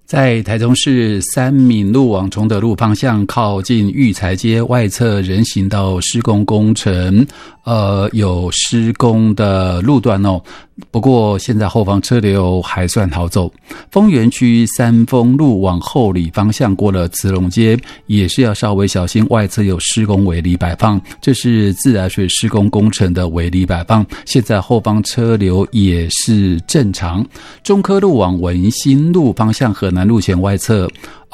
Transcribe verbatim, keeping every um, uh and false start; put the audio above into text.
在台中市三民路往崇德路方向靠近育才街外侧人行道施工工程，呃，有施工的路段哦。不过现在后方车流还算好走。丰原区三丰路往后里方向过了慈龙街，也是要稍微小心，外侧有施工围篱摆放，这是自来水施工工程的围篱摆放。现在后方车流也是正常。中科路往文心路方向河南路前外侧